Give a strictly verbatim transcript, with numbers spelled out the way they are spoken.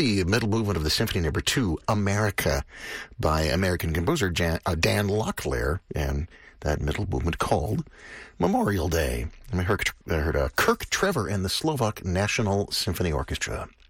the middle movement of the Symphony Number Two, America, by American composer Jan, uh, Dan Locklear, and that middle movement called Memorial Day. And we heard, I heard uh, Kirk Trevor and the Slovak National Symphony Orchestra.